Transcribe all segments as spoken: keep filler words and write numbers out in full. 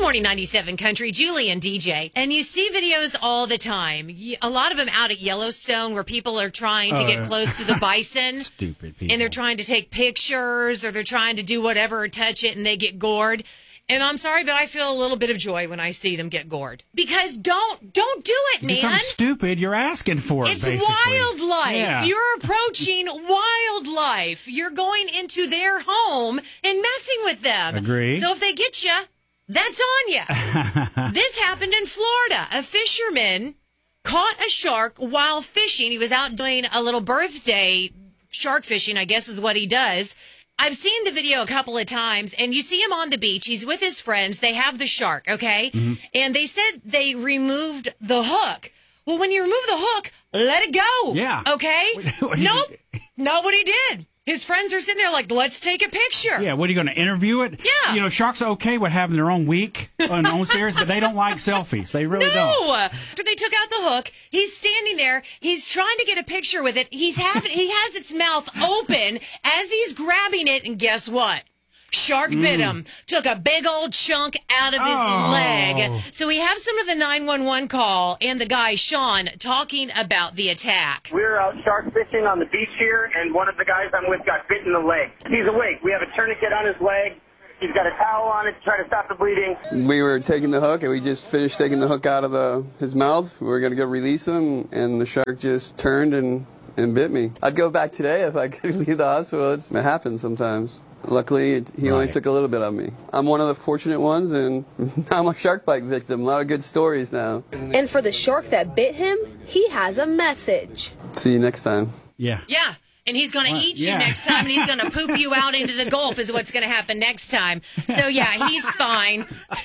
morning, ninety-seven Country, Julie and D J. And you see videos all the time. A lot of them out at Yellowstone where people are trying to uh, get close to the bison. Stupid people. And they're trying to take pictures or they're trying to do whatever or touch it and they get gored. And I'm sorry, but I feel a little bit of joy when I see them get gored. Because don't don't do it, man. Become stupid. You're asking for it, It's basically. wildlife. Yeah. You're approaching wildlife. You're going into their home and messing with them. Agree. So if they get you, that's on you. This happened in Florida. A fisherman caught a shark while fishing. He was out doing a little birthday shark fishing, I guess is what he does. I've seen the video a couple of times, and you see him on the beach. He's with his friends. They have the shark, okay? Mm-hmm. And they said they removed the hook. Well, when you remove the hook, let it go. Yeah. Okay? What Nope. Not what he did. His friends are sitting there like, let's take a picture. Yeah, what are you going to interview it? Yeah. You know, sharks are okay with having their own week on their own series, but they don't like selfies. They really no. don't. No. After they took out the hook, he's standing there. He's trying to get a picture with it. He's having, he has its mouth open as he's grabbing it, and guess what? Shark mm. bit him, took a big old chunk out of his oh. leg. So we have some of the nine one one call and the guy, Sean, talking about the attack. We were out shark fishing on the beach here, and one of the guys I'm with got bit in the leg. He's awake. We have a tourniquet on his leg. He's got a towel on it to try to stop the bleeding. We were taking the hook, and we just finished taking the hook out of the, his mouth. We were going to go release him, and the shark just turned and, and bit me. I'd go back today if I could leave the hospital. It's, it happens sometimes. Luckily, it, he only right. took a little bit of me. I'm one of the fortunate ones, and I'm a shark bite victim. A lot of good stories now. And for the shark that bit him, he has a message. See you next time. Yeah. Yeah. And he's going to What? eat you Yeah. next time, and he's going to poop you out into the Gulf is what's going to happen next time. So, yeah, he's fine.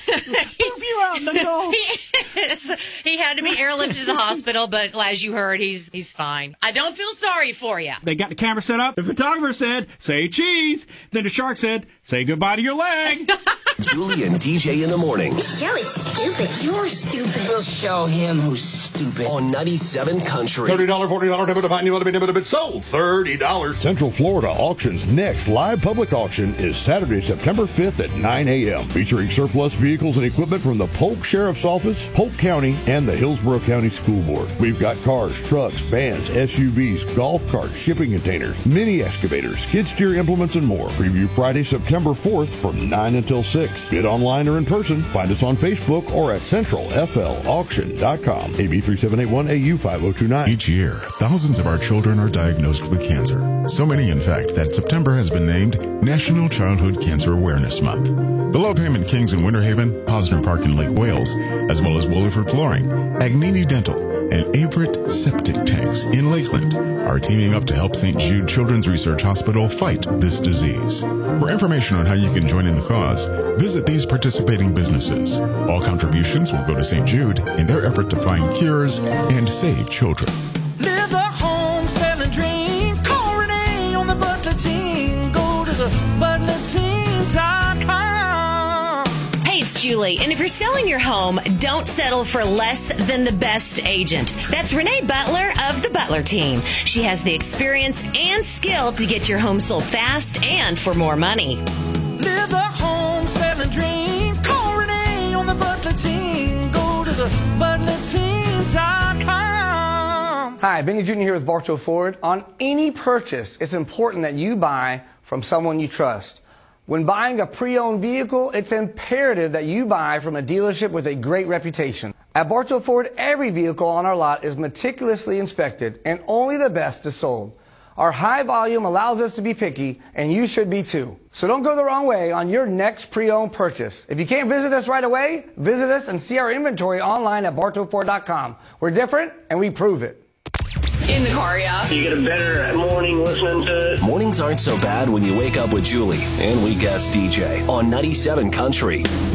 Poop you out in the Gulf. He is. He had to be airlifted to the hospital, but as you heard, he's he's fine. I don't feel sorry for you. They got the camera set up. The photographer said, say cheese. Then the shark said, say goodbye to your leg. Julie and D J in the morning. Joey's stupid. You're stupid. We'll show him who's stupid. On ninety-seven Country. thirty dollars, forty dollars, debit, divine, you want to be debit, debit, so thirty dollars. Central Florida Auction's next live public auction is Saturday, September fifth at nine a.m. featuring surplus vehicles and equipment from the Polk Sheriff's Office, Polk County, and the Hillsborough County School Board. We've got cars, trucks, vans, S U Vs, golf carts, shipping containers, mini excavators, skid steer implements, and more. Preview Friday, September fourth from nine until six. Bid online or in person. Find us on Facebook or at central f l auction dot com. A B three seven eight one A U five oh two nine. Each year, thousands of our children are diagnosed with cancer. So many, in fact, that September has been named National Childhood Cancer Awareness Month. The Low Payment Kings in Winter Haven, Posner Park in Lake Wales, as well as Williford Flooring, Agnini Dental, and Averitt Septic Tanks in Lakeland are teaming up to help Saint Jude Children's Research Hospital fight this disease. For information on how you can join in the cause, visit these participating businesses. All contributions will go to Saint Jude in their effort to find cures and save children. Live the home selling dream. Call Renee on the Butler team. Go to the butler team dot com. Hey, it's Julie, and if you're selling your home, don't settle for less than the best agent. That's Renee Butler of the Butler team. She has the experience and skill to get your home sold fast and for more money. Live the home selling dream. Call Renee on the Butler team. Go to the butler team dot com. Hi, Benny Junior here with Bartow Ford. On any purchase, it's important that you buy from someone you trust. When buying a pre-owned vehicle, it's imperative that you buy from a dealership with a great reputation. At Bartow Ford, every vehicle on our lot is meticulously inspected, and only the best is sold. Our high volume allows us to be picky, and you should be too. So don't go the wrong way on your next pre-owned purchase. If you can't visit us right away, visit us and see our inventory online at bartow ford dot com. We're different, and we prove it. In the car, yeah. You get a better morning listening to it. Mornings aren't so bad when you wake up with Julie and we guest D J on ninety-seven Country.